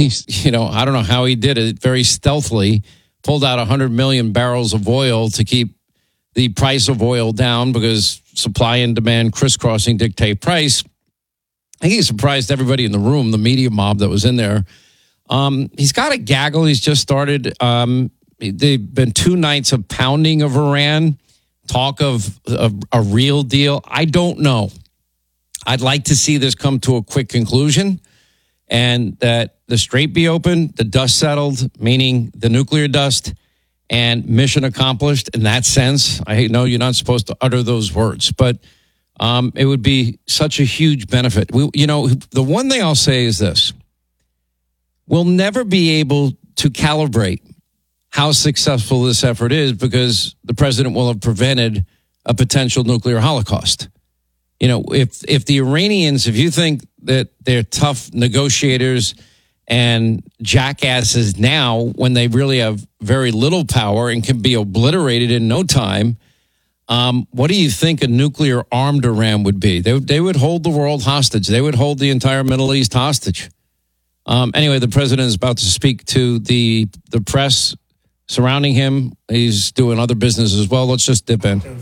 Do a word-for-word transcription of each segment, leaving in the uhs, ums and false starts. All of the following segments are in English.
he's, you know, I don't know how he did it, very stealthily, pulled out one hundred million barrels of oil to keep the price of oil down because supply and demand crisscrossing dictate price. I think he surprised everybody in the room, the media mob that was in there. Um, he's got a gaggle. He's just started. Um, they've been two nights of pounding of Iran, talk of, of a real deal. I don't know. I'd like to see this come to a quick conclusion and that the strait be open, the dust settled, meaning the nuclear dust, and mission accomplished in that sense. I know you're not supposed to utter those words, but um, it would be such a huge benefit. We, you know, the one thing I'll say is this. We'll never be able to calibrate how successful this effort is because the president will have prevented a potential nuclear holocaust. You know, if if the Iranians, if you think that they're tough negotiators and jackasses now when they really have very little power and can be obliterated in no time, um, what do you think a nuclear armed Iran would be? They, they would hold the world hostage. They would hold the entire Middle East hostage. Um, anyway, the president is about to speak to the the press surrounding him. He's doing other business as well. Let's just dip in.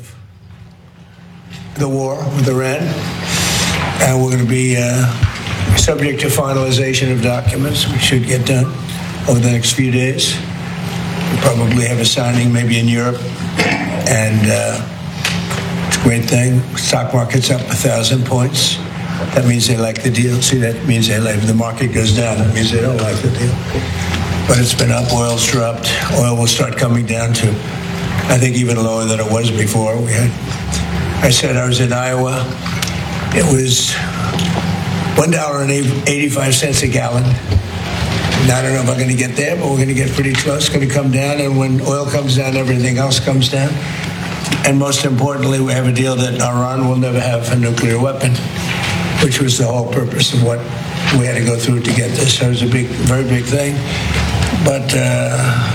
The war with Iran, and we're going to be uh, subject to finalization of documents. We should get done over the next few days. We'll probably have a signing maybe in Europe, and uh, it's a great thing. Stock market's up a thousand points. That means they like the deal. See, that means they like, if the market goes down, that means they don't like the deal. But it's been up, oil's dropped. Oil will start coming down to, I think, even lower than it was before. We had, I said I was in Iowa. It was one dollar and eighty-five cents a gallon. And I don't know if I'm going to get there, but we're going to get pretty close. It's going to come down, and when oil comes down, everything else comes down. And most importantly, we have a deal that Iran will never have a nuclear weapon, which was the whole purpose of what we had to go through to get this. So it was a big, very big thing. But uh,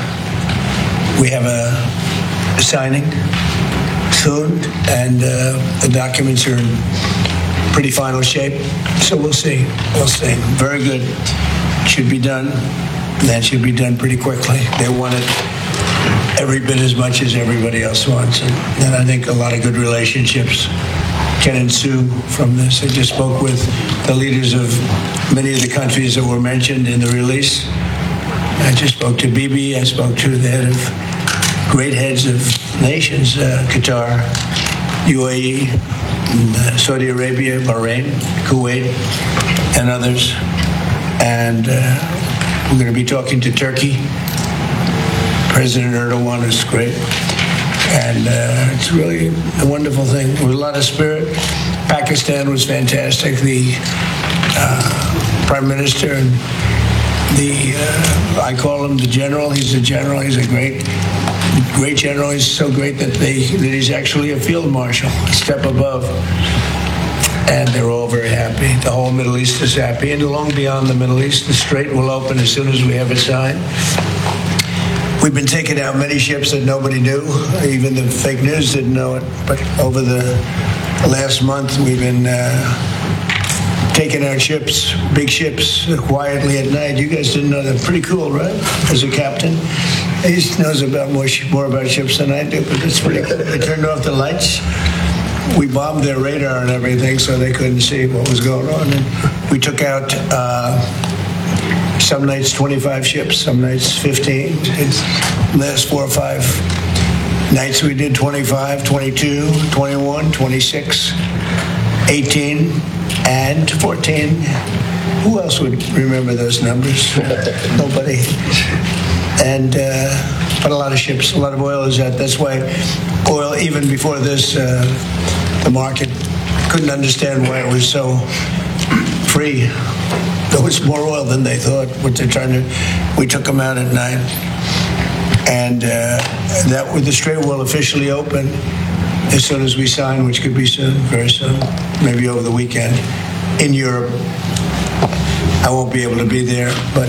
we have a, a signing soon, and uh, the documents are in pretty final shape. So we'll see. We'll see. Very good. Should be done. And that should be done pretty quickly. They want it every bit as much as everybody else wants. And, and I think a lot of good relationships can ensue from this. I just spoke with the leaders of many of the countries that were mentioned in the release. I just spoke to Bibi. I spoke to the head of great heads of nations, uh, Qatar, U A E, and, uh, Saudi Arabia, Bahrain, Kuwait, and others. And uh, we're going to be talking to Turkey. President Erdogan is great. And uh, it's really a wonderful thing. With a lot of spirit. Pakistan was fantastic. The uh, Prime Minister and the, uh, I call him the general. He's a general. He's a great, great general. He's so great that, they, that he's actually a field marshal, a step above. And they're all very happy. The whole Middle East is happy. And long beyond the Middle East, the strait will open as soon as we have it signed. We've been taking out many ships that nobody knew. Even the fake news didn't know it. But over the last month, we've been uh, taking out ships, big ships, quietly at night. You guys didn't know that. Pretty cool, right? As a captain. He knows about more, more about ships than I do, but it's pretty cool. They turned off the lights. We bombed their radar and everything so they couldn't see what was going on. And we took out... Uh, Some nights twenty-five ships, some nights fifteen. It's last four or five nights we did twenty-five, twenty-two, twenty-one, twenty-six, eighteen, and fourteen. Who else would remember those numbers? Nobody. And uh, but a lot of ships, a lot of oil is out. That's why oil, even before this, uh, the market couldn't understand why it was so free. There was more oil than they thought. What they're trying to, we took them out at night, and uh, that with the strait will officially open as soon as we sign, which could be soon, very soon, maybe over the weekend in Europe. I won't be able to be there, but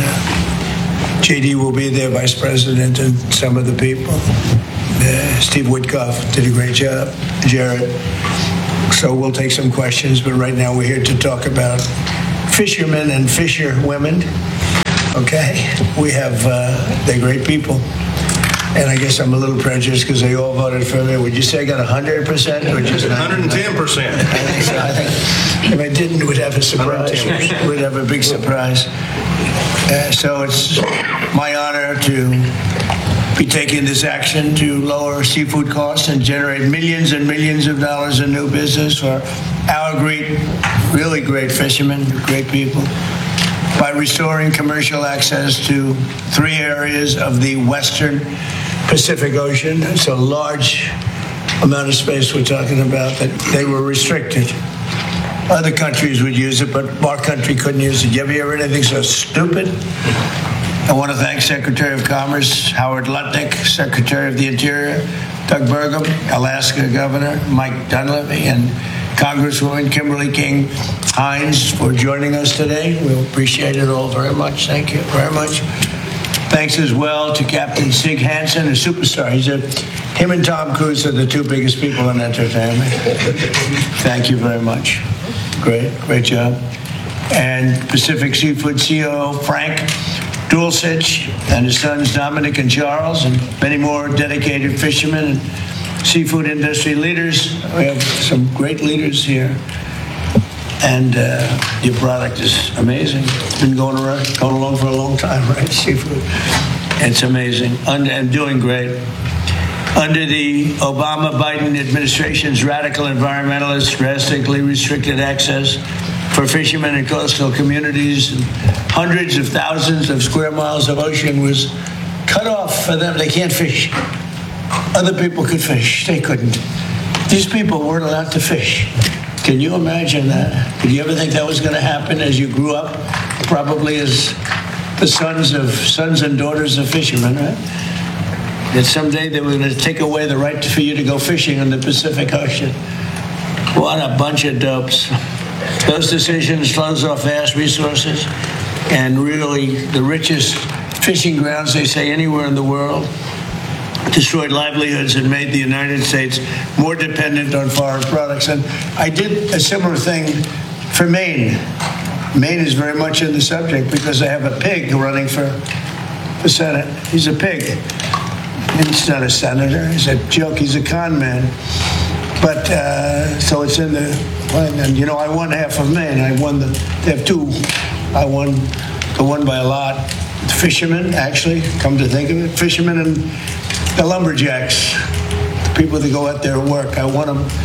uh, J D will be there, Vice President, and some of the people. Uh, Steve Witkoff did a great job. Jared. So we'll take some questions, but right now we're here to talk about fishermen and fisher women okay? We have, uh, they're great people. And I guess I'm a little prejudiced because they all voted for me. Would you say I got one hundred percent or just one hundred ten percent? I think so. I think if I didn't, we'd have a surprise. We'd have a big surprise. Uh, so it's my honor to be taking this action to lower seafood costs and generate millions and millions of dollars in new business for our great, really great fishermen, great people, by restoring commercial access to three areas of the Western Pacific Ocean. It's a large amount of space we're talking about that they were restricted. Other countries would use it, but our country couldn't use it. You ever hear anything so stupid? I want to thank Secretary of Commerce Howard Lutnick, Secretary of the Interior Doug Burgum, Alaska Governor Mike Dunleavy, and Congresswoman Kimberly King Hines for joining us today. We appreciate it all very much. Thank you very much. Thanks as well to Captain Sig Hansen, a superstar. He's a, him and Tom Cruise are the two biggest people in entertainment. Thank you very much. Great, great job. And Pacific Seafood C E O Frank Dulcich and his sons Dominic and Charles, and many more dedicated fishermen and seafood industry leaders. We have some great leaders here. And uh, your product is amazing. It's been going around, going along for a long time, right? Seafood. It's amazing. And, and doing great. Under the Obama-Biden administration's radical environmentalists drastically restricted access for fishermen in coastal communities, and hundreds of thousands of square miles of ocean was cut off for them. They can't fish. Other people could fish. They couldn't. These people weren't allowed to fish. Can you imagine that? Did you ever think that was going to happen as you grew up? Probably as the sons of sons and daughters of fishermen, right? That someday they were going to take away the right for you to go fishing in the Pacific Ocean. What a bunch of dopes. Those decisions close off vast resources and really the richest fishing grounds, they say, anywhere in the world. Destroyed livelihoods and made the United States more dependent on foreign products. And I did a similar thing for Maine. Maine is very much in the subject because I have a pig running for the Senate. He's a pig. He's not a senator. He's a joke. He's a con man. But uh, so it's in the, and you know, I won half of Maine. I won the, they have two. I won the one by a lot. The fishermen, actually, come to think of it, fishermen and the lumberjacks, the people that go out there and work. I want them.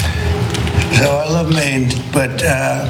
So I love Maine, but uh,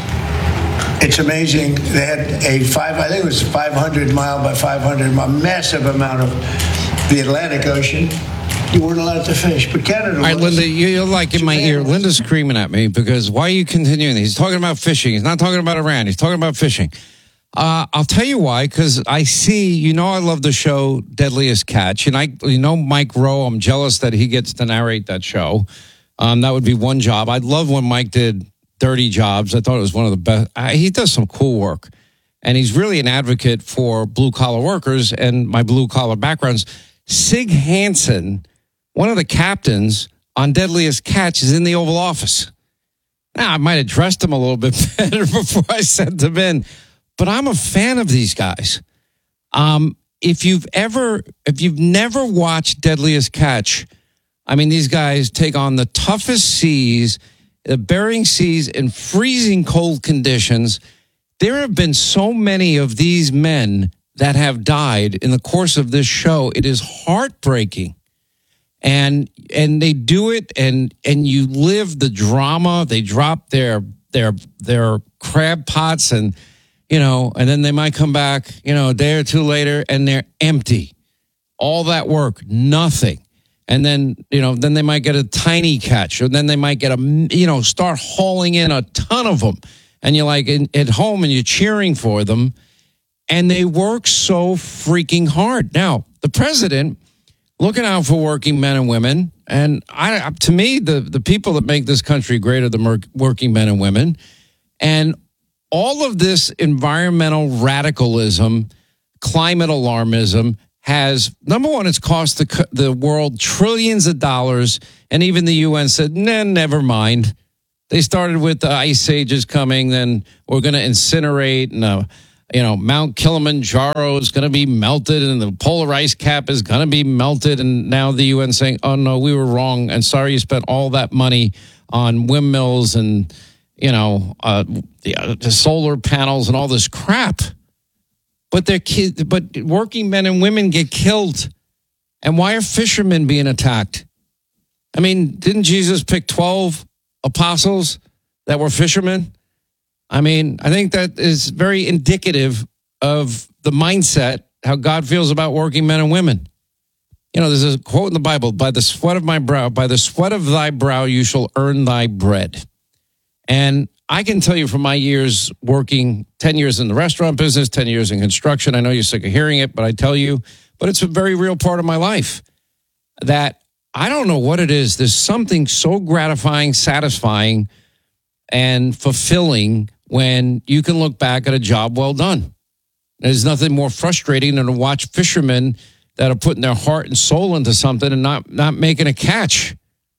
it's amazing. They had a five, I think it was five hundred mile by five hundred mile, massive amount of the Atlantic Ocean. You weren't allowed to fish, but Canada was. All right, Linda, you're like in my ear. Linda's screaming at me because why are you continuing? He's talking about fishing. He's not talking about Iran. He's talking about fishing. Uh, I'll tell you why, because I see, you know, I love the show Deadliest Catch, and I, you know, Mike Rowe, I'm jealous that he gets to narrate that show. Um, that would be one job. I'd love when Mike did Dirty Jobs. I thought it was one of the best. I, he does some cool work, and he's really an advocate for blue-collar workers and my blue-collar backgrounds. Sig Hansen, one of the captains on Deadliest Catch, is in the Oval Office. Now, I might have dressed him a little bit better before I sent him in. But I'm a fan of these guys. Um, if you've ever, if you've never watched Deadliest Catch, I mean, these guys take on the toughest seas, the Bering Seas in freezing cold conditions. There have been so many of these men that have died in the course of this show. It is heartbreaking. And and they do it, and and you live the drama. They drop their their their crab pots and, you know, and then they might come back, you know, a day or two later and they're empty. All that work, nothing. And then, you know, then they might get a tiny catch, or then they might get a, you know, start hauling in a ton of them. And you're like in, at home and you're cheering for them. And they work so freaking hard. Now, the president, looking out for working men and women. And I, to me, the, the people that make this country great are the working men and women. And all of this environmental radicalism, climate alarmism has, number one, it's cost the the world trillions of dollars. And even the U N said, nah, never mind. They started with the ice ages coming, then we're going to incinerate and a, you know, Mount Kilimanjaro is going to be melted and the polar ice cap is going to be melted. And now the U N saying, oh, no, we were wrong. And sorry you spent all that money on windmills and, you know, uh, the, uh, the solar panels and all this crap. But they're kids, but working men and women get killed. And why are fishermen being attacked? I mean, didn't Jesus pick twelve apostles that were fishermen? I mean, I think that is very indicative of the mindset, how God feels about working men and women. You know, there's a quote in the Bible, by the sweat of my brow, by the sweat of thy brow, you shall earn thy bread. And I can tell you from my years working ten years in the restaurant business, ten years in construction, I know you're sick of hearing it, but I tell you, but it's a very real part of my life that I don't know what it is. There's something so gratifying, satisfying, and fulfilling when you can look back at a job well done. There's nothing more frustrating than to watch fishermen that are putting their heart and soul into something and not, not making a catch.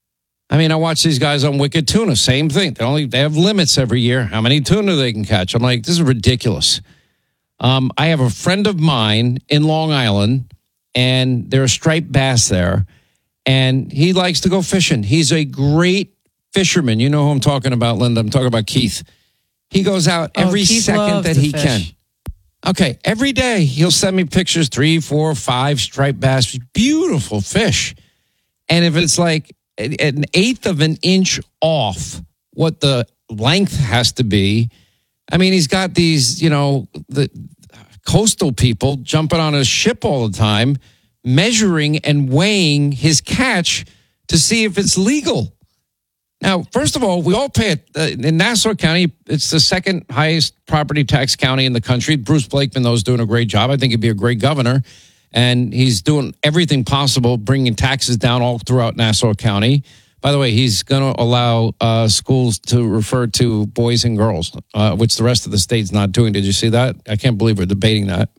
I mean, I watch these guys on Wicked Tuna, same thing. They only they have limits every year, how many tuna they can catch. I'm like, this is ridiculous. Um, I have a friend of mine in Long Island, and there are striped bass there, and he likes to go fishing. He's a great fisherman. You know who I'm talking about, Linda. I'm talking about Keith. He goes out every oh, Keith second that he fish. can. Okay, every day he'll send me pictures, three, four, five striped bass, beautiful fish. And if it's like an eighth of an inch off what the length has to be, I mean, he's got these, you know, the coastal people jumping on his ship all the time, measuring and weighing his catch to see if it's legal. Now, first of all, we all pay it. Uh, in Nassau County, it's the second highest property tax county in the country. Bruce Blakeman, though, is doing a great job. I think he'd be a great governor. And he's doing everything possible, bringing taxes down all throughout Nassau County. By the way, he's going to allow uh, schools to refer to boys and girls, uh, which the rest of the state's not doing. Did you see that? I can't believe we're debating that.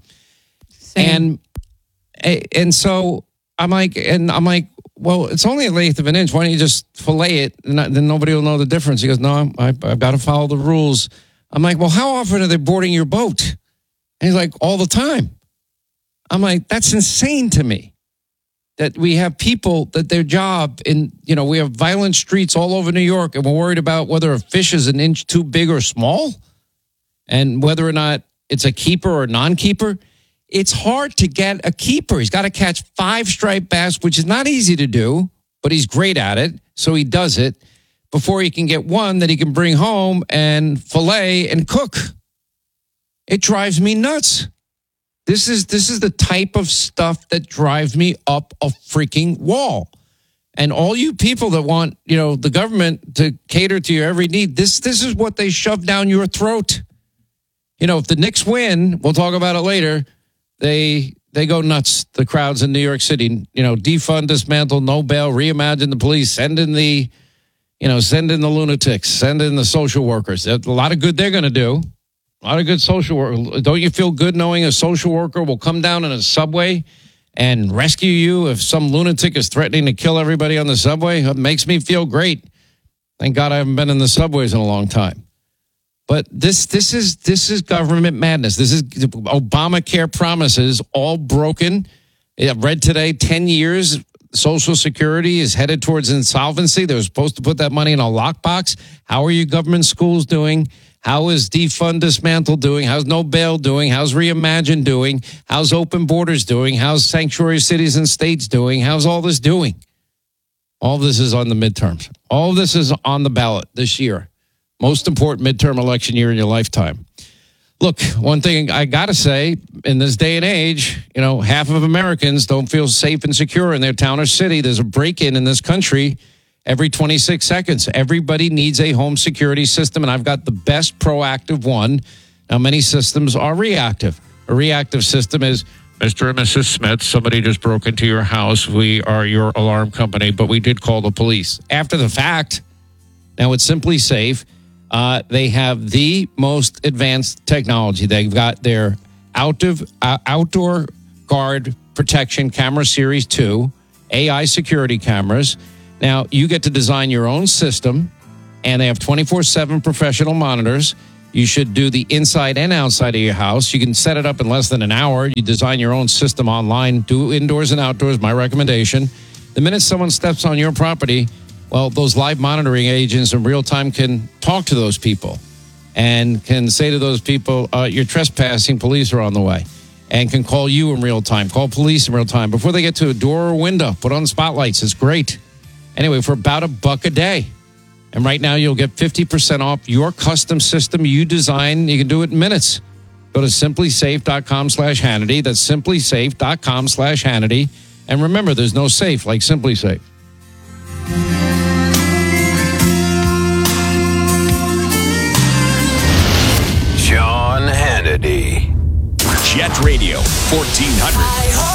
Same. And and so I'm like, and I'm like, well, it's only an eighth of an inch. Why don't you just fillet it? And then nobody will know the difference. He goes, no, I, I've got to follow the rules. I'm like, well, how often are they boarding your boat? And he's like, all the time. I'm like, that's insane to me. That we have people that their job in, you know, we have violent streets all over New York, and we're worried about whether a fish is an inch too big or small and whether or not it's a keeper or non-keeper. It's hard to get a keeper. He's got to catch five striped bass, which is not easy to do, but he's great at it. So he does it before he can get one that he can bring home and fillet and cook. It drives me nuts. This is this is the type of stuff that drives me up a freaking wall. And all you people that want, you know, the government to cater to your every need, this this is what they shove down your throat. You know, if the Knicks win, we'll talk about it later, they they go nuts, the crowds in New York City. You know, defund, dismantle, no bail, reimagine the police, send in the, you know, send in the lunatics, send in the social workers. There's a lot of good they're going to do. A lot of good social work. Don't you feel good knowing a social worker will come down in a subway and rescue you if some lunatic is threatening to kill everybody on the subway? It makes me feel great. Thank God I haven't been in the subways in a long time. But this this is this is government madness. This is Obamacare promises all broken. I read today, ten years, Social Security is headed towards insolvency. They were supposed to put that money in a lockbox. How are your government schools doing? How is defund, dismantle doing? How's no bail doing? How's reimagine doing? How's open borders doing? How's sanctuary cities and states doing? How's all this doing? All this is on the midterms. All this is on the ballot this year. Most important midterm election year in your lifetime. Look, one thing I got to say, in this day and age, you know, half of Americans don't feel safe and secure in their town or city. There's a break-in in this country every twenty-six seconds. Everybody needs a home security system, and I've got the best proactive one. Now, many systems are reactive. A reactive system is, Mister and Missus Smith, somebody just broke into your house. We are your alarm company, but we did call the police. After the fact, now it's Simply Safe. Uh, they have the most advanced technology. They've got their outdoor, uh, outdoor guard protection camera series two, A I security cameras. Now, you get to design your own system, and they have twenty-four seven professional monitors. You should do the inside and outside of your house. You can set it up in less than an hour. You design your own system online. Do indoors and outdoors, my recommendation. The minute someone steps on your property, well, those live monitoring agents in real time can talk to those people and can say to those people, uh, you're trespassing, police are on the way, and can call you in real time, call police in real time. Before they get to a door or window, put on spotlights. It's great. Anyway, for about a buck a day. And right now, you'll get fifty percent off your custom system you design. You can do it in minutes. Go to simplysafe.com slash Hannity. That's simplysafe.com slash Hannity. And remember, there's no safe like Simply Safe. Sean Hannity. Jet Radio fourteen hundred.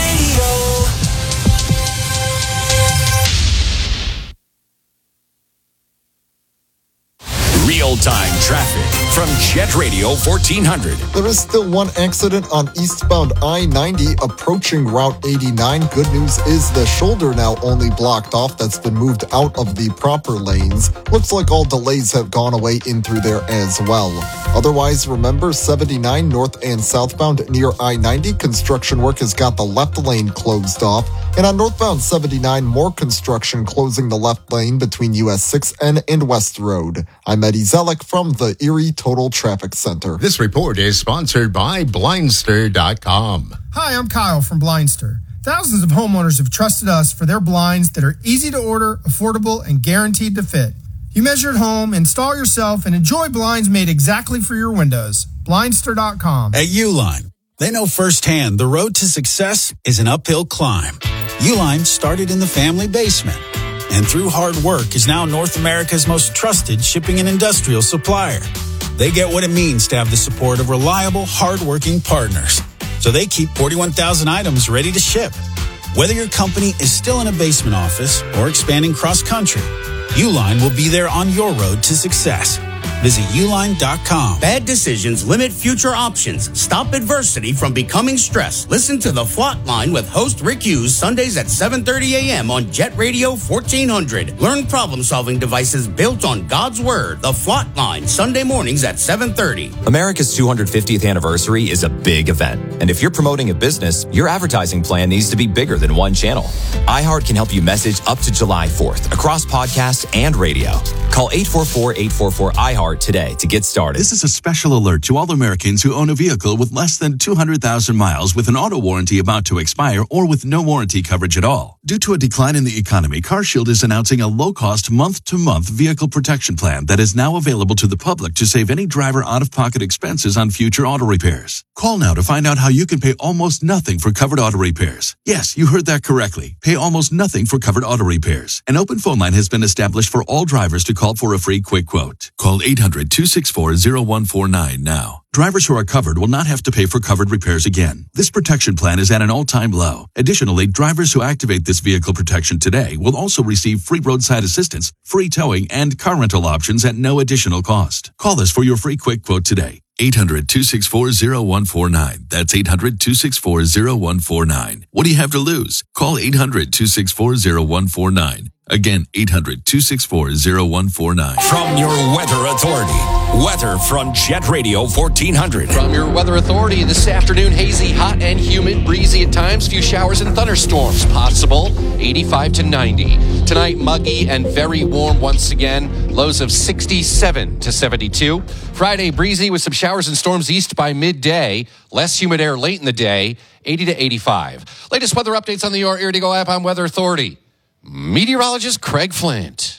Real-time traffic from Jet Radio fourteen hundred. There is still one accident on eastbound I ninety approaching Route eighty-nine. Good news is the shoulder now only blocked off. That's been moved out of the proper lanes. Looks like all delays have gone away in through there as well. Otherwise, remember seventy-nine north and southbound near I ninety. Construction work has got the left lane closed off. And on northbound seventy-nine, more construction closing the left lane between U S six N and West Road. I'm Eddie Zellick from the Erie Total Traffic Center. This report is sponsored by Blindster dot com. Hi, I'm Kyle from Blindster. Thousands of homeowners have trusted us for their blinds that are easy to order, affordable, and guaranteed to fit. You measure at home, install yourself, and enjoy blinds made exactly for your windows. Blindster dot com. At Uline, they know firsthand the road to success is an uphill climb. Uline started in the family basement, and through hard work is now North America's most trusted shipping and industrial supplier. They get what it means to have the support of reliable, hard-working partners, so they keep forty-one thousand items ready to ship. Whether your company is still in a basement office or expanding cross-country, Uline will be there on your road to success. Visit Uline dot com. Bad decisions limit future options. Stop adversity from becoming stress. Listen to The Flot Line with host Rick Hughes Sundays at seven thirty a.m. on Jet Radio fourteen hundred. Learn problem-solving devices built on God's Word. The Flot Line, Sunday mornings at seven thirty. America's two hundred fiftieth anniversary is a big event. And if you're promoting a business, your advertising plan needs to be bigger than one channel. iHeart can help you message up to July fourth across podcasts and radio. Call eight four four, eight four four, iHeart today to get started. This is a special alert to all Americans who own a vehicle with less than two hundred thousand miles with an auto warranty about to expire or with no warranty coverage at all. Due to a decline in the economy, CarShield is announcing a low-cost month-to-month vehicle protection plan that is now available to the public to save any driver out-of-pocket expenses on future auto repairs. Call now to find out how you can pay almost nothing for covered auto repairs. Yes, you heard that correctly. Pay almost nothing for covered auto repairs. An open phone line has been established for all drivers to call for a free quick quote. Call eight hundred, two six four, zero one four nine now. Drivers who are covered will not have to pay for covered repairs again. This protection plan is at an all-time low. Additionally, drivers who activate this vehicle protection today will also receive free roadside assistance, free towing, and car rental options at no additional cost. Call us for your free quick quote today. eight hundred, two six four, zero one four nine. That's eight hundred, two six four, zero one four nine. What do you have to lose? Call eight hundred, two six four, zero one four nine. Again, eight hundred, two six four, zero one four nine. From your Weather Authority. Weather from Jet Radio fourteen hundred. From your Weather Authority this afternoon, hazy, hot, and humid, breezy at times, few showers and thunderstorms possible, eighty-five to ninety. Tonight, muggy and very warm once again, lows of sixty-seven to seventy-two. Friday, breezy with some showers and storms east by midday, less humid air late in the day, eighty to eighty-five. Latest weather updates on the Your Ear to Go app on Weather Authority. Meteorologist Craig Flint.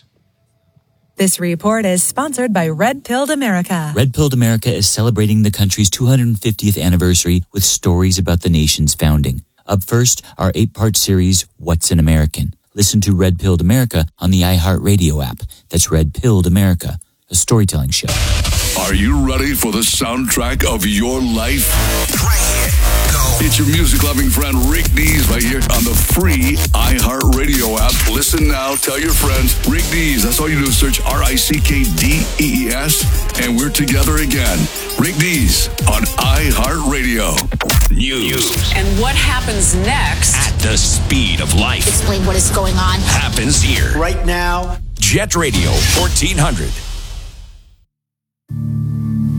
This report is sponsored by Red Pilled America. Red Pilled America is celebrating the country's two hundred fiftieth anniversary with stories about the nation's founding. Up first, our eight-part series, What's an American? Listen to Red Pilled America on the iHeartRadio app. That's Red Pilled America, a storytelling show. Are you ready for the soundtrack of your life? Right here. Go. It's your music-loving friend Rick Dees right here on the free iHeartRadio app. Listen now. Tell your friends. Rick Dees. That's all you do is search R I C K D E E S, and we're together again. Rick Dees on iHeartRadio. News. And what happens next? At the speed of life. Explain what is going on. Happens here. Right now. Jet Radio fourteen hundred.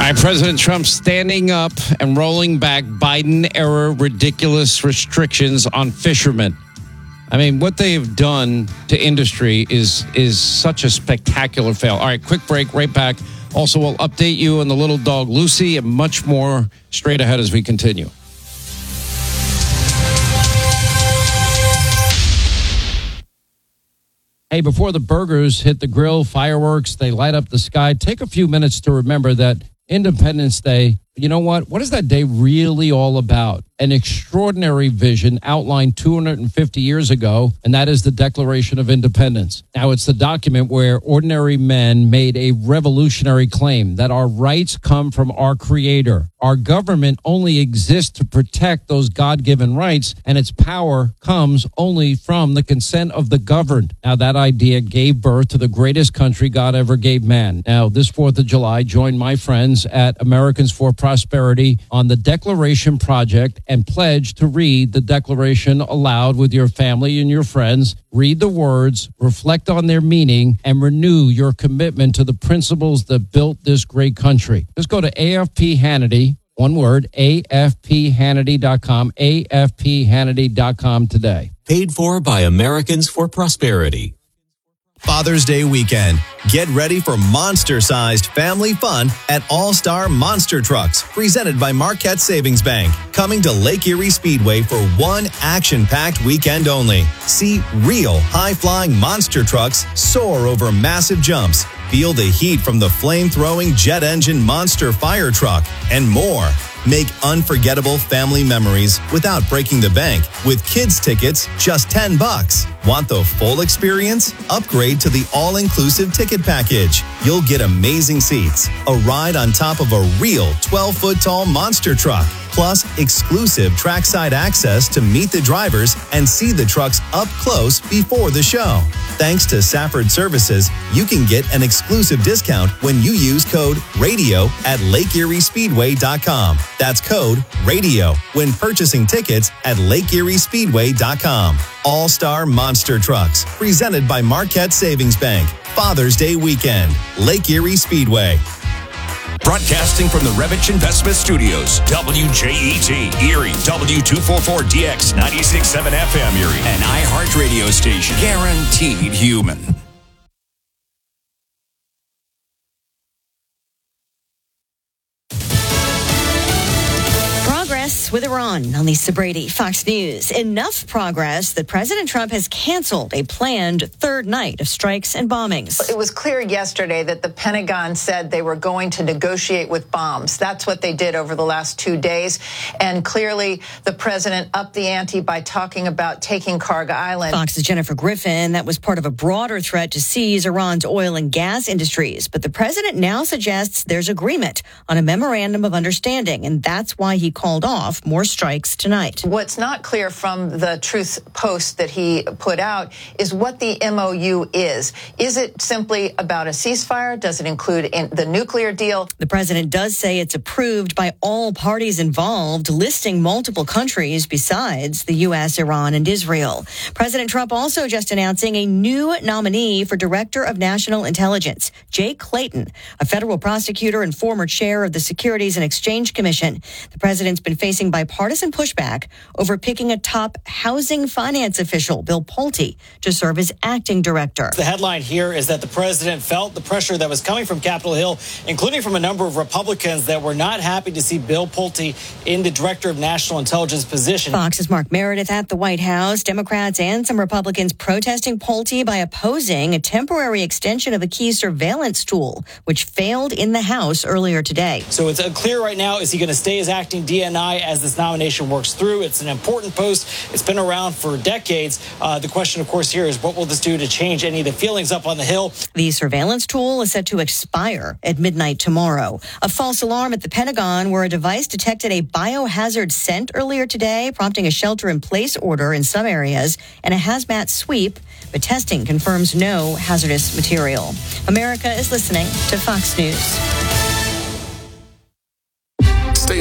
right, President Trump standing up and rolling back Biden-era ridiculous restrictions on fishermen. I mean, what they have done to industry is is such a spectacular fail. All right, quick break, right back. Also, we'll update you on the little dog Lucy and much more straight ahead as we continue. Hey, before the burgers hit the grill, fireworks, they light up the sky, take a few minutes to remember that Independence Day, you know what? What is that day really all about? An extraordinary vision outlined two hundred fifty years ago, and that is the Declaration of Independence. Now, it's the document where ordinary men made a revolutionary claim that our rights come from our Creator. Our government only exists to protect those God-given rights, and its power comes only from the consent of the governed. Now, that idea gave birth to the greatest country God ever gave man. Now, this fourth of July, join my friends at Americans for Prosperity on the Declaration Project and pledge to read the Declaration aloud with your family and your friends. Read the words, reflect on their meaning, and renew your commitment to the principles that built this great country. Just go to A F P Hannity, one word, A F P Hannity dot com, A F P Hannity dot com today. Paid for by Americans for Prosperity. Father's Day weekend. Get ready for monster-sized family fun at All-Star Monster Trucks, presented by Marquette Savings Bank. Coming to Lake Erie Speedway for one action-packed weekend only. See real high-flying monster trucks soar over massive jumps. Feel the heat from the flame-throwing jet engine monster fire truck, and more. Make unforgettable family memories without breaking the bank with kids tickets just ten bucks. Want the full experience? Upgrade to the all-inclusive ticket package. You'll get amazing seats, a ride on top of a real twelve-foot tall monster truck, plus exclusive trackside access to meet the drivers and see the trucks up close before the show. Thanks to Safford Services, you can get an exclusive discount when you use code RADIO at Lake Erie Speedway dot com. That's code RADIO when purchasing tickets at Lake Erie Speedway dot com. All-Star Monster Trucks, presented by Marquette Savings Bank. Father's Day weekend, Lake Erie Speedway. Broadcasting from the Revich Investment Studios, W J E T, Erie, W two forty-four D X, ninety-six point seven F M Erie, an iHeart radio station, guaranteed human. Progress with Iran on Lisa Brady, Fox News. Enough progress that President Trump has canceled a planned third night of strikes and bombings. It was clear yesterday that the Pentagon said they were going to negotiate with bombs. That's what they did over the last two days. And clearly, the president upped the ante by talking about taking Karga Island. Fox's Jennifer Griffin, that was part of a broader threat to seize Iran's oil and gas industries. But the president now suggests there's agreement on a memorandum of understanding, and that's why he called off more strikes tonight. What's not clear from the Truth post that he put out is what the M O U is. Is it simply about a ceasefire? Does it include in the nuclear deal? The president does say it's approved by all parties involved, listing multiple countries besides the U S, Iran, and Israel. President Trump also just announcing a new nominee for Director of National Intelligence, Jay Clayton, a federal prosecutor and former chair of the Securities and Exchange Commission. The president's been facing bipartisan pushback over picking a top housing finance official, Bill Pulte, to serve as acting director. The headline here is that the president felt the pressure that was coming from Capitol Hill, including from a number of Republicans that were not happy to see Bill Pulte in the Director of National Intelligence position. Fox's Mark Meredith at the White House. Democrats and some Republicans protesting Pulte by opposing a temporary extension of a key surveillance tool, which failed in the House earlier today. So it's unclear right now, is he going to stay as acting D N I as this nomination works through? It's an important post. It's been around for decades. Uh, the question, of course, here is what will this do to change any of the feelings up on the Hill? The surveillance tool is set to expire at midnight tomorrow. A false alarm at the Pentagon where a device detected a biohazard scent earlier today, prompting a shelter-in-place order in some areas and a hazmat sweep, but testing confirms no hazardous material. America is listening to Fox News. Stay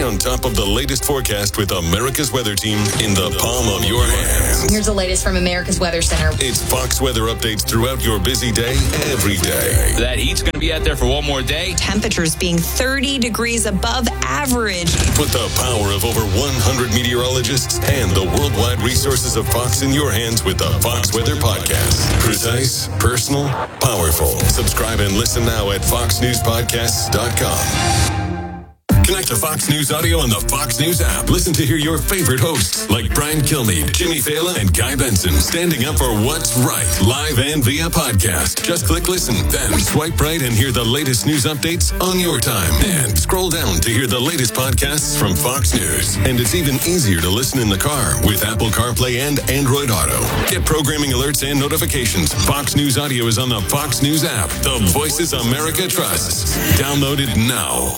on top of the latest forecast with America's Weather Team in the palm of your hands. Here's the latest from America's Weather Center. It's Fox weather updates throughout your busy day, every day. That heat's going to be out there for one more day. Temperatures being thirty degrees above average. Put the power of over one hundred meteorologists and the worldwide resources of Fox in your hands with the Fox Weather Podcast. Precise, personal, powerful. Subscribe and listen now at fox news podcasts dot com. Connect to Fox News Audio on the Fox News app. Listen to hear your favorite hosts like Brian Kilmeade, Jimmy Fallon, and Guy Benson standing up for what's right, live and via podcast. Just click listen, then swipe right and hear the latest news updates on your time. And scroll down to hear the latest podcasts from Fox News. And it's even easier to listen in the car with Apple CarPlay and Android Auto. Get programming alerts and notifications. Fox News Audio is on the Fox News app. The voices America trusts. Download it now.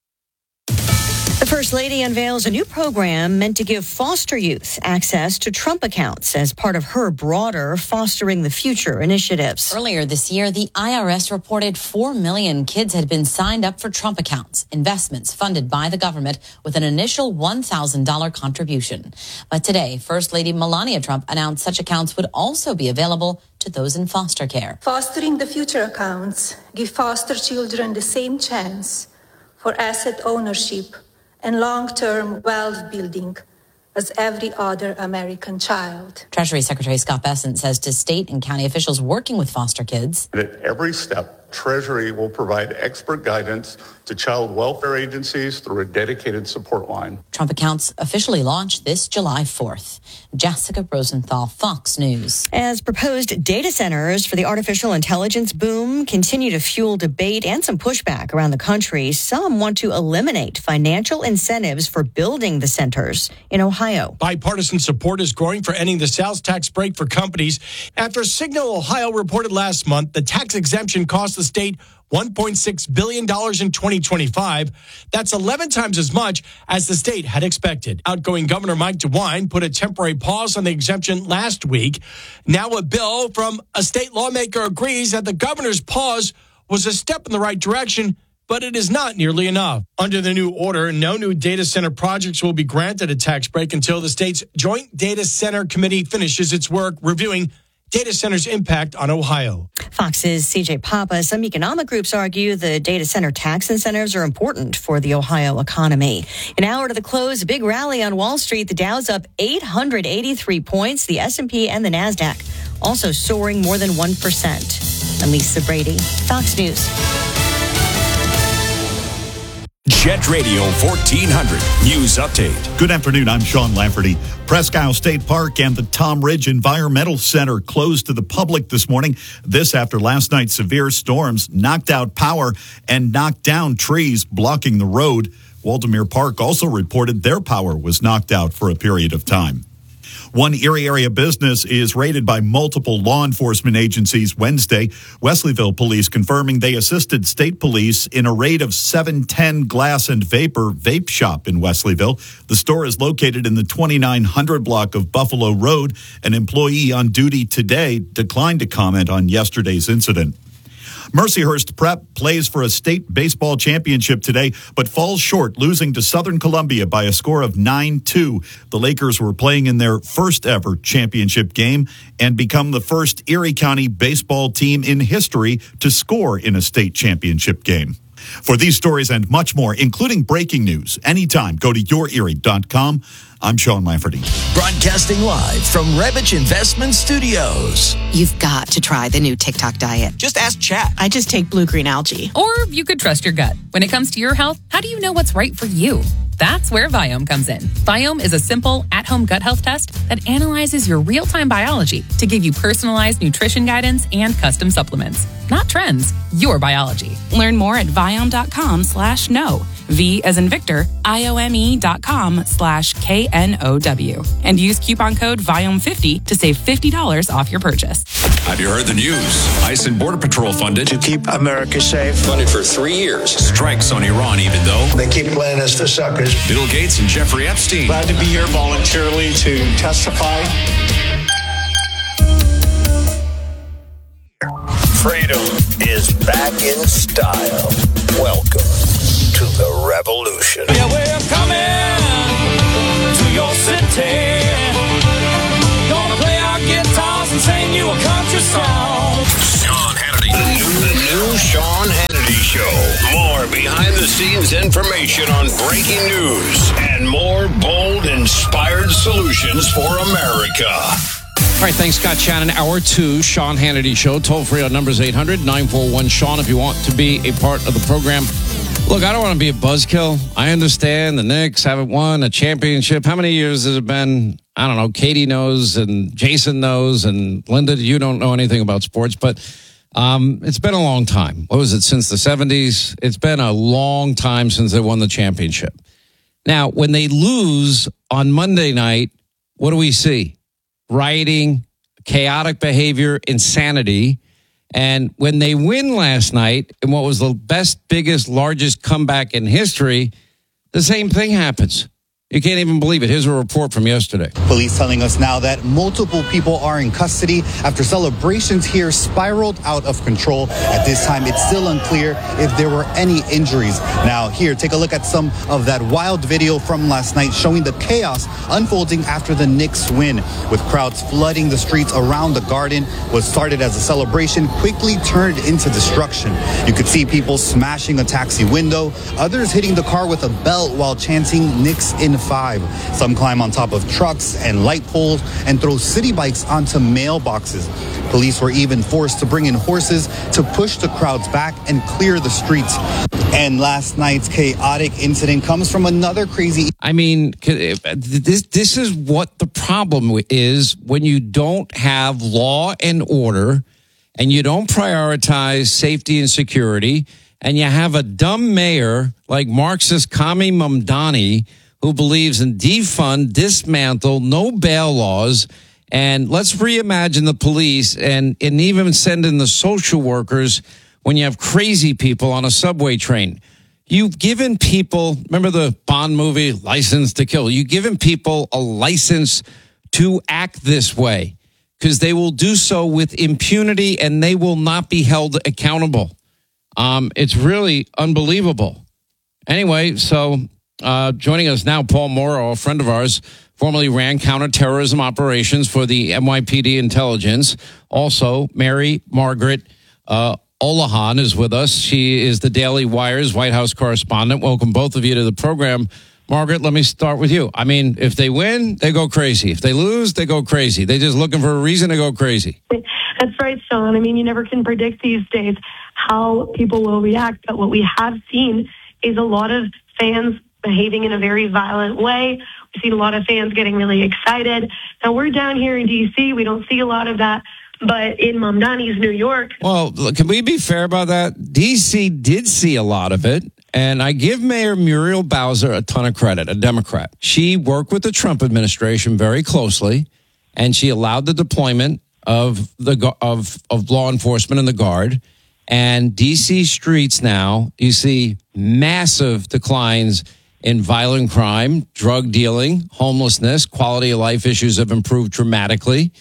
The First Lady unveils a new program meant to give foster youth access to Trump accounts as part of her broader Fostering the Future initiatives. Earlier this year, the I R S reported four million kids had been signed up for Trump accounts, investments funded by the government with an initial one thousand dollars contribution. But today, First Lady Melania Trump announced such accounts would also be available to those in foster care. Fostering the Future accounts give foster children the same chance for asset ownership and long-term wealth building as every other American child. Treasury Secretary Scott Bessent says to state and county officials working with foster kids, at every step, Treasury will provide expert guidance to child welfare agencies through a dedicated support line. Trump accounts officially launched this July fourth. Jessica Rosenthal, Fox News. As proposed data centers for the artificial intelligence boom continue to fuel debate and some pushback around the country, some want to eliminate financial incentives for building the centers in Ohio. Bipartisan support is growing for ending the sales tax break for companies after Signal Ohio reported last month the tax exemption cost the state one point six billion dollars in twenty twenty-five. That's eleven times as much as the state had expected. Outgoing Governor Mike DeWine put a temporary pause on the exemption last week. Now a bill from a state lawmaker agrees that the governor's pause was a step in the right direction, but it is not nearly enough. Under the new order, no new data center projects will be granted a tax break until the state's Joint Data Center Committee finishes its work reviewing data centers' impact on Ohio. Fox's C J Papa. Some economic groups argue the data center tax incentives are important for the Ohio economy. An hour to the close, a big rally on Wall Street. The Dow's up eight hundred eighty-three points. The S and P and the NASDAQ also soaring more than one percent. I'm Lisa Brady, Fox News. Jet Radio fourteen hundred News Update. Good afternoon. I'm Sean Lafferty. Presque Isle State Park and the Tom Ridge Environmental Center closed to the public this morning. This after last night's severe storms knocked out power and knocked down trees blocking the road. Waldomere Park also reported their power was knocked out for a period of time. One Erie area business is raided by multiple law enforcement agencies Wednesday. Wesleyville police confirming they assisted state police in a raid of seven ten Glass and Vapor Vape Shop in Wesleyville. The store is located in the twenty-nine hundred block of Buffalo Road. An employee on duty today declined to comment on yesterday's incident. Mercyhurst Prep plays for a state baseball championship today, but falls short, losing to Southern Columbia by a score of nine two. The Lakers were playing in their first ever championship game and become the first Erie County baseball team in history to score in a state championship game. For these stories and much more, including breaking news, anytime, go to your erie dot com. I'm Sean Lafferty. Broadcasting live from Revich Investment Studios. You've got to try the new TikTok diet. Just ask chat. I just take blue-green algae. Or you could trust your gut. When it comes to your health, how do you know what's right for you? That's where Viome comes in. Viome is a simple, at-home gut health test that analyzes your real-time biology to give you personalized nutrition guidance and custom supplements. Not trends, your biology. Learn more at Viome.com slash no. V as in Victor, I-O-M-E dot com slash K N O W. And use coupon code Viome fifty to save fifty dollars off your purchase. Have you heard the news? ICE and Border Patrol funded to keep America safe. Funded for three years. Strikes on Iran, even though they keep playing us the suckers. Bill Gates and Jeffrey Epstein. Glad to be here voluntarily to testify. Freedom is back in style. Welcome to the Rev revolution. Yeah, we're coming to your city. Gonna play our guitars and sing you a country song. Sean Hannity. The new, the new Sean Hannity Show. More behind-the-scenes information on breaking news and more bold, inspired solutions for America. All right, thanks, Scott Shannon. Hour two, Sean Hannity Show. Toll free on numbers eight hundred nine four one Sean if you want to be a part of the program. Look, I don't want to be a buzzkill. I understand the Knicks haven't won a championship. How many years has it been? I don't know. Katie knows and Jason knows and Linda, you don't know anything about sports, but um, it's been a long time. What was it, since the seventies? It's been a long time since they won the championship. Now, when they lose on Monday night, what do we see? Rioting, chaotic behavior, insanity. And when they win last night in what was the best, biggest, largest comeback in history, the same thing happens. You can't even believe it. Here's a report from yesterday. Police telling us now that multiple people are in custody after celebrations here spiraled out of control. At this time, it's still unclear if there were any injuries. Now, here, take a look at some of that wild video from last night showing the chaos unfolding after the Knicks win, with crowds flooding the streets around the Garden. What started as a celebration quickly turned into destruction. You could see people smashing a taxi window, others hitting the car with a belt while chanting Knicks in five. Some climb on top of trucks and light poles and throw city bikes onto mailboxes. Police were even forced to bring in horses to push the crowds back and clear the streets. And last night's chaotic incident comes from another crazy... I mean, this this is what the problem is when you don't have law and order and you don't prioritize safety and security, and you have a dumb mayor like Marxist Kami Mamdani who believes in defund, dismantle, no bail laws, and let's reimagine the police and, and even send in the social workers when you have crazy people on a subway train. You've given people, remember the Bond movie, License to Kill? You've given people a license to act this way because they will do so with impunity and they will not be held accountable. Um, it's really unbelievable. Anyway, so... Uh, joining us now, Paul Mauro, a friend of ours, formerly ran counterterrorism operations for the N Y P D intelligence. Also, Mary Margaret uh, Olohan is with us. She is the Daily Wire's White House correspondent. Welcome, both of you, to the program. Margaret, let me start with you. I mean, if they win, they go crazy. If they lose, they go crazy. They're just looking for a reason to go crazy. That's right, Sean. I mean, you never can predict these days how people will react. But what we have seen is a lot of fans behaving in a very violent way. We've seen a lot of fans getting really excited. Now, we're down here in D C. We don't see a lot of that. But in Mamdani's New York... Well, can we be fair about that? D C did see a lot of it. And I give Mayor Muriel Bowser a ton of credit, a Democrat. She worked with the Trump administration very closely, and she allowed the deployment of the of, of law enforcement and the Guard. And D C streets now, you see massive declines in violent crime, drug dealing, homelessness, quality of life issues have improved dramatically.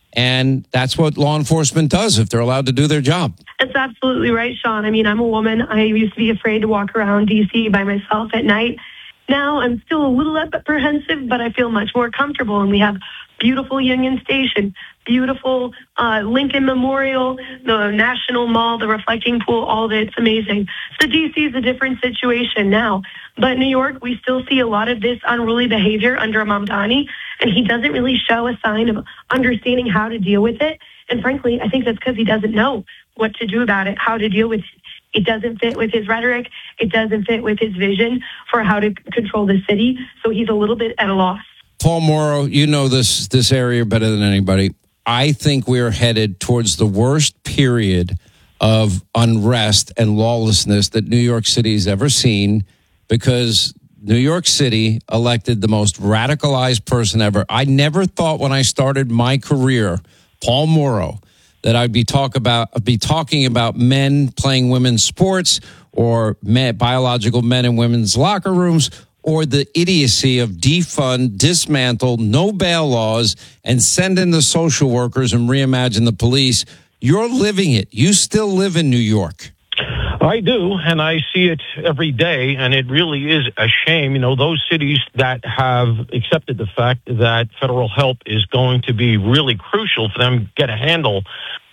And that's what law enforcement does if they're allowed to do their job. That's absolutely right, Sean. I mean, I'm a woman. I used to be afraid to walk around D C by myself at night. Now I'm still a little apprehensive, but I feel much more comfortable. And we have beautiful Union Station, beautiful uh, Lincoln Memorial, the National Mall, the Reflecting Pool, all of it. It's amazing. So D C is a different situation now. But New York, we still see a lot of this unruly behavior under Mamdani, and he doesn't really show a sign of understanding how to deal with it. And frankly, I think that's because he doesn't know what to do about it, how to deal with it. It doesn't fit with his rhetoric. It doesn't fit with his vision for how to control the city. So he's a little bit at a loss. Paul Mauro, you know this this area better than anybody. I think we're headed towards the worst period of unrest and lawlessness that New York City has ever seen, because New York City elected the most radicalized person ever. I never thought when I started my career, Paul Mauro, that I'd be talk about be talking about men playing women's sports or men, biological men in women's locker rooms, or the idiocy of defund, dismantle, no bail laws, and send in the social workers and reimagine the police. You're living it. You still live in New York. I do, and I see it every day, and it really is a shame. You know, those cities that have accepted the fact that federal help is going to be really crucial for them to get a handle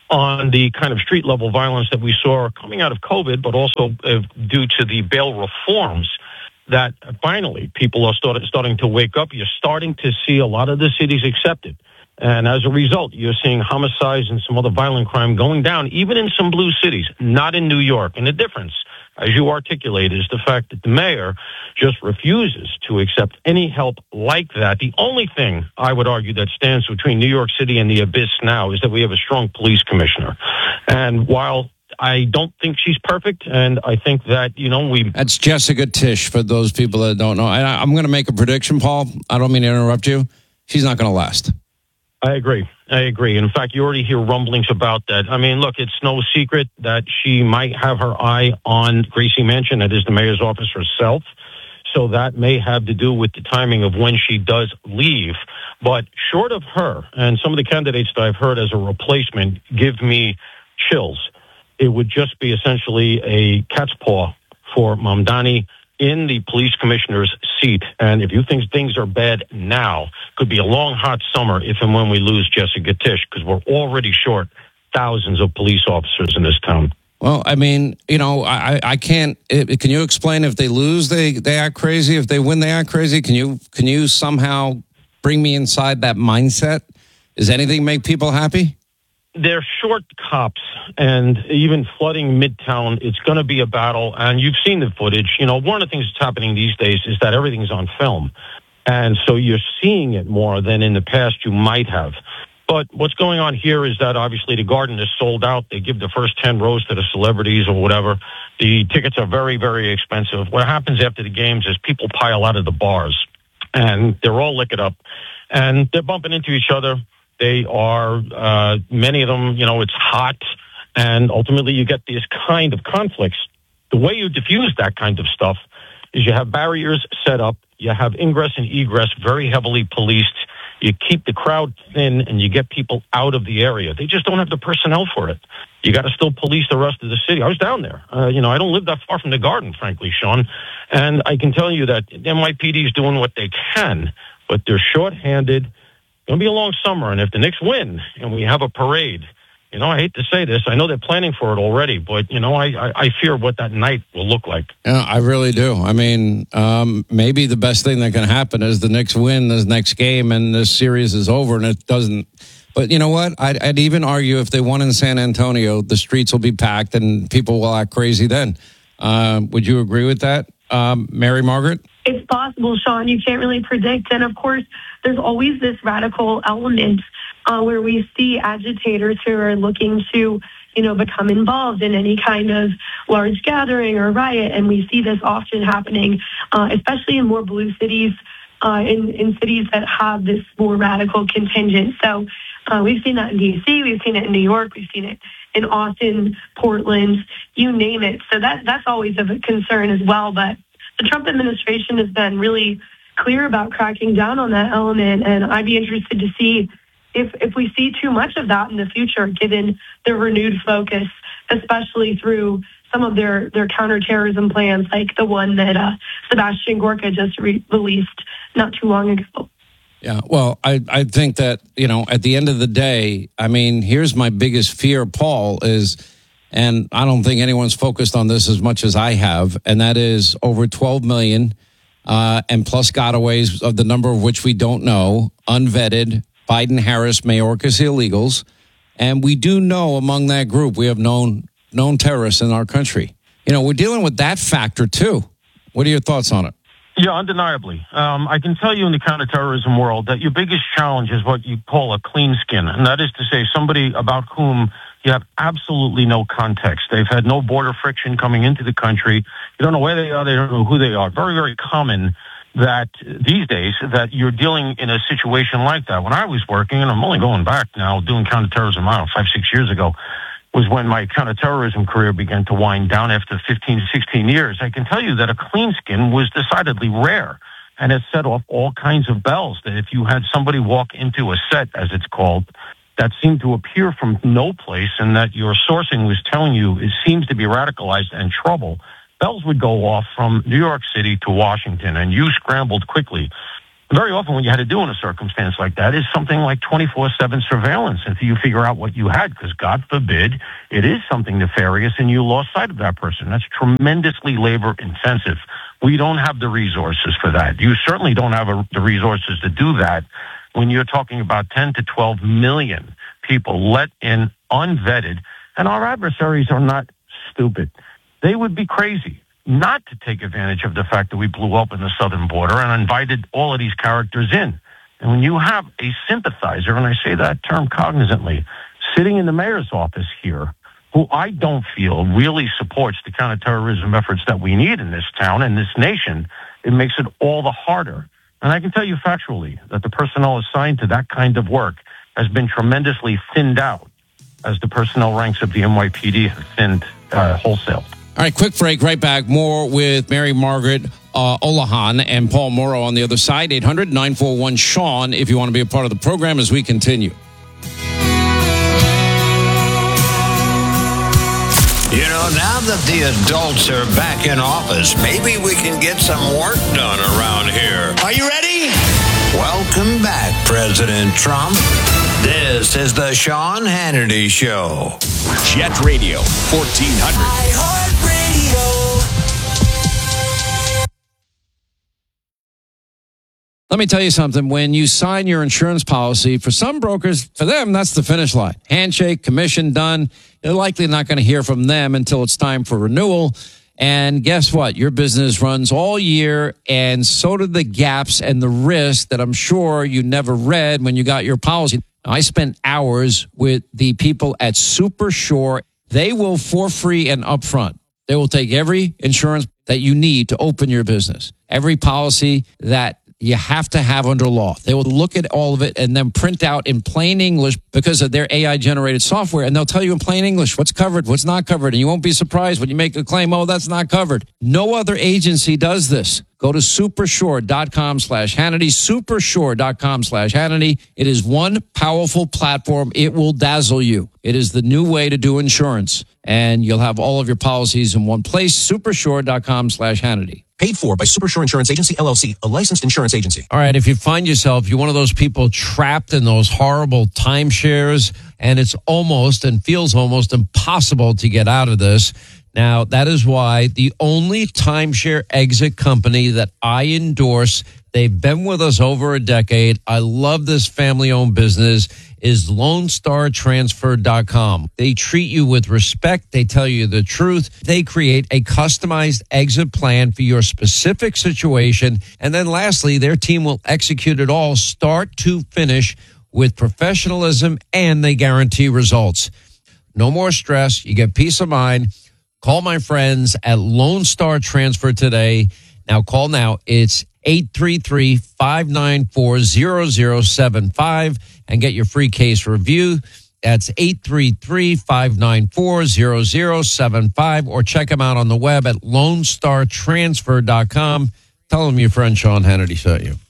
on the kind of street-level violence that we saw coming out of COVID, but also uh, due to the bail reforms that finally people are started, starting to wake up. You're starting to see a lot of the cities accepted. And as a result, you're seeing homicides and some other violent crime going down, even in some blue cities, not in New York. And the difference, as you articulate, is the fact that the mayor just refuses to accept any help like that. The only thing I would argue that stands between New York City and the abyss now is that we have a strong police commissioner. And while I don't think she's perfect, and I think that, you know, we... That's Jessica Tisch, for those people that don't know. And I, I'm going to make a prediction, Paul. I don't mean to interrupt you. She's not going to last. I agree. I agree. In fact, you already hear rumblings about that. I mean, look, it's no secret that she might have her eye on Gracie Mansion, that is the mayor's office herself. So that may have to do with the timing of when she does leave. But short of her, and some of the candidates that I've heard as a replacement give me chills, it would just be essentially a cat's paw for Mamdani in the police commissioner's seat. And if you think things are bad now, could be a long, hot summer if and when we lose Jessica Tisch, because we're already short thousands of police officers in this town. Well, I mean, you know, I, I can't. It, can you explain if they lose, they they act crazy? If they win, they act crazy? Can you can you somehow bring me inside that mindset? Does anything make people happy? They're short cops, and even flooding Midtown, it's going to be a battle. And you've seen the footage. You know, one of the things that's happening these days is that everything's on film. And so you're seeing it more than in the past you might have. But what's going on here is that obviously the garden is sold out. They give the first ten rows to the celebrities or whatever. The tickets are very, very expensive. What happens after the games is people pile out of the bars, and they're all liquored up, and they're bumping into each other. They are, uh, many of them, you know, it's hot, and ultimately you get these kind of conflicts. The way you diffuse that kind of stuff is you have barriers set up, you have ingress and egress very heavily policed, you keep the crowd thin, and you get people out of the area. They just don't have the personnel for it. You got to still police the rest of the city. I was down there. Uh, you know, I don't live that far from the garden, frankly, Sean, and I can tell you that N Y P D is doing what they can, but they're shorthanded. It's going to be a long summer, and if the Knicks win and we have a parade, you know, I hate to say this, I know they're planning for it already, but, you know, I, I, I fear what that night will look like. Yeah, I really do. I mean, um, maybe the best thing that can happen is the Knicks win this next game and this series is over, and it doesn't. But you know what? I'd, I'd even argue if they won in San Antonio, the streets will be packed and people will act crazy then. Uh, would you agree with that, um, Mary Margaret? It's possible, Sean. You can't really predict. And of course, there's always this radical element uh, where we see agitators who are looking to, you know, become involved in any kind of large gathering or riot. And we see this often happening, uh, especially in more blue cities, uh, in, in cities that have this more radical contingent. So uh, we've seen that in D C, we've seen it in New York, we've seen it in Austin, Portland, you name it. So that that's always of a concern as well. But the Trump administration has been really clear about cracking down on that element, and I'd be interested to see if if we see too much of that in the future, given their renewed focus, especially through some of their, their counterterrorism plans, like the one that uh, Sebastian Gorka just re- released not too long ago. Yeah, well, I, I think that, you know, at the end of the day, I mean, here's my biggest fear, Paul, is, and I don't think anyone's focused on this as much as I have, and that is over twelve million uh, and plus gotaways, of the number of which we don't know, unvetted Biden-Harris Mayorkas illegals. And we do know among that group, we have known known terrorists in our country. You know, we're dealing with that factor, too. What are your thoughts on it? Yeah, undeniably. Um, I can tell you in the counterterrorism world that your biggest challenge is what you call a clean skin. And that is to say somebody about whom you have absolutely no context. They've had no border friction coming into the country. You don't know where they are. They don't know who they are. Very, very common that these days that you're dealing in a situation like that. When I was working, and I'm only going back now, doing counterterrorism, I don't know, five, six years ago, was when my counterterrorism career began to wind down after fifteen, sixteen years. I can tell you that a clean skin was decidedly rare, and it set off all kinds of bells that if you had somebody walk into a set, as it's called, that seemed to appear from no place and that your sourcing was telling you it seems to be radicalized and trouble, bells would go off from New York City to Washington, and you scrambled quickly. Very often what you had to do in a circumstance like that is something like twenty-four seven surveillance until you figure out what you had, because God forbid it is something nefarious and you lost sight of that person. That's tremendously labor intensive. We don't have the resources for that. You certainly don't have a, the resources to do that when you're talking about ten to twelve million people let in unvetted. And our adversaries are not stupid. They would be crazy not to take advantage of the fact that we blew open the southern border and invited all of these characters in. And when you have a sympathizer, and I say that term cognizantly, sitting in the mayor's office here, who I don't feel really supports the counterterrorism efforts that we need in this town and this nation, it makes it all the harder. And I can tell you factually that the personnel assigned to that kind of work has been tremendously thinned out as the personnel ranks of the N Y P D have thinned uh, wholesale. All right, quick break, right back. More with Mary Margaret uh, Olohan and Paul Morrow on the other side. eight hundred nine four one Sean if you want to be a part of the program as we continue. You know, now that the adults are back in office, maybe we can get some work done around here. Are you ready? Welcome back, President Trump. This is the Sean Hannity Show. Jet Radio, fourteen hundred. Let me tell you something. When you sign your insurance policy, for some brokers, for them, that's the finish line. Handshake, commission done. You're likely not going to hear from them until it's time for renewal. And guess what? Your business runs all year, and so do the gaps and the risk that I'm sure you never read when you got your policy. I spent hours with the people at Super Shore. They will, for free and upfront, they will take every insurance that you need to open your business, every policy that you have to have under law. They will look at all of it and then print out in plain English because of their A I-generated software, and they'll tell you in plain English what's covered, what's not covered, and you won't be surprised when you make a claim, oh, that's not covered. No other agency does this. Go to supershore.com slash Hannity, supershore.com slash Hannity. It is one powerful platform. It will dazzle you. It is the new way to do insurance, and you'll have all of your policies in one place, supershore.com slash Hannity. Paid for by Supershore Insurance Agency, L L C, a licensed insurance agency. All right, if you find yourself, you're one of those people trapped in those horrible timeshares, and it's almost and feels almost impossible to get out of this. Now, that is why the only timeshare exit company that I endorse, they've been with us over a decade, I love this family-owned business, is Lone Star Transfer dot com. They treat you with respect. They tell you the truth. They create a customized exit plan for your specific situation. And then lastly, their team will execute it all start to finish with professionalism, and they guarantee results. No more stress. You get peace of mind. Call my friends at Lone Star Transfer today. Now call now. It's eight three three, five nine four, zero zero seven five and get your free case review. That's eight three three, five nine four, zero zero seven five, or check them out on the web at lone star transfer dot com. Tell them your friend Sean Hannity sent you.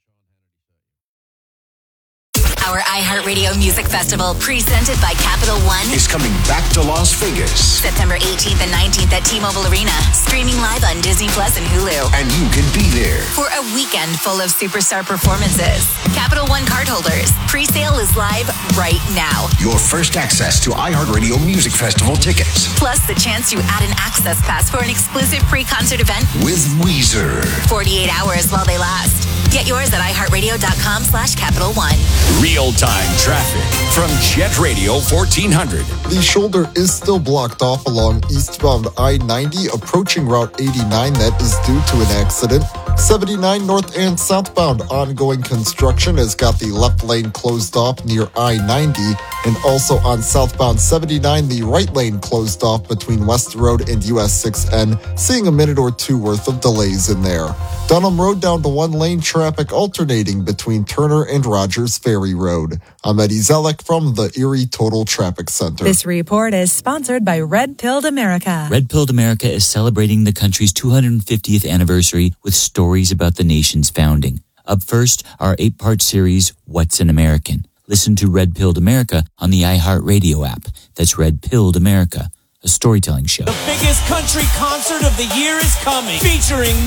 Our iHeartRadio Music Festival, presented by Capital One, is coming back to Las Vegas. September eighteenth and nineteenth at T-Mobile Arena. Streaming live on Disney Plus and Hulu. And you can be there for a weekend full of superstar performances. Capital One cardholders, pre-sale is live right now. Your first access to iHeartRadio Music Festival tickets. Plus the chance to add an access pass for an exclusive pre-concert event with Weezer. forty-eight hours while they last. Get yours at iHeartRadio.com slash Capital One. Real-time traffic from Jet Radio fourteen hundred. The shoulder is still blocked off along eastbound I ninety approaching Route eighty-nine. That is due to an accident. seventy-nine north and southbound ongoing construction has got the left lane closed off near I ninety. And also on southbound seventy-nine, the right lane closed off between West Road and U S six N, seeing a minute or two worth of delays in there. Dunham Road down to one lane traffic alternating between Turner and Rogers Ferry Road. I'm Eddie Zellick from the Erie Total Traffic Center. This report is sponsored by Red Pilled America. Red Pilled America is celebrating the country's two hundred fiftieth anniversary with stories about the nation's founding. Up first, our eight-part series, What's an American? listen to Red Pilled America on the iHeartRadio app. That's Red Pilled America, a storytelling show. The biggest country concert of the year is coming, featuring